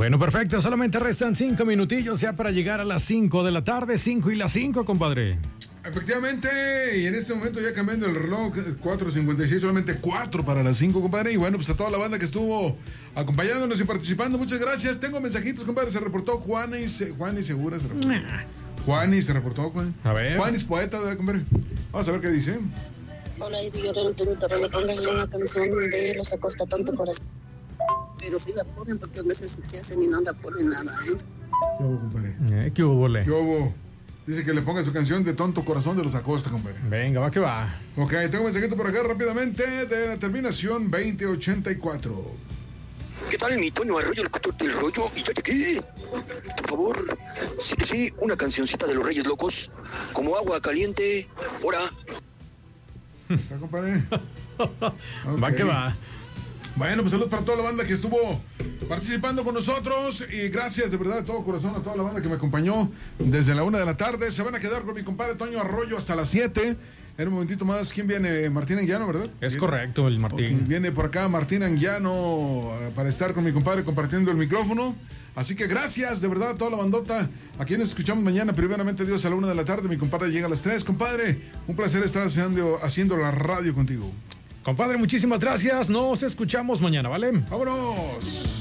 Bueno, perfecto. Solamente restan 5 minutillos ya para llegar a las 5 de la tarde. 5:05, compadre. Efectivamente, y en este momento ya cambiando el reloj, 4:56, solamente 4 para las 5, compadre. Y bueno, pues a toda la banda que estuvo acompañándonos y participando, muchas gracias. Tengo mensajitos, compadre. Se reportó Juanis Segura. Juanis se reportó, Juan. A ver. Juanis, poeta, ¿verdad, compadre? Vamos a ver qué dice. Hola, Eddie Guerrero, me pongan una canción de Los Acosta, Tonto Corazón. Pero sí la ponen porque a veces se hacen y no la ponen nada, ¿eh? ¿Qué hubo, compadre? ¿Qué hubo, le? ¿Qué hubo? Dice que le ponga su canción de Tonto Corazón de Los Acosta, compadre. Venga, va que va. Ok, tengo un mensajito por acá rápidamente de la terminación 2084. ¿Qué tal, mi Toño Arroyo, el locutor del rollo? ¿Y ya llegué? Por favor, sí que sí, una cancioncita de los Reyes Locos, como agua caliente, ora. ¿Está, compadre? Va que va. Bueno, pues saludos para toda la banda que estuvo participando con nosotros y gracias de verdad de todo corazón a toda la banda que me acompañó desde la 1 de la tarde. Se van a quedar con mi compadre Toño Arroyo hasta las 7. En un momentito más, ¿quién viene? Martín Anguiano, ¿verdad? Es correcto, el Martín. Okay, viene por acá Martín Anguiano para estar con mi compadre compartiendo el micrófono. Así que gracias de verdad a toda la bandota. Aquí nos escuchamos mañana, primeramente Dios, a la 1 de la tarde. Mi compadre llega a las 3. Compadre, un placer estar haciendo la radio contigo. Compadre, muchísimas gracias. Nos escuchamos mañana, ¿vale? ¡Vámonos!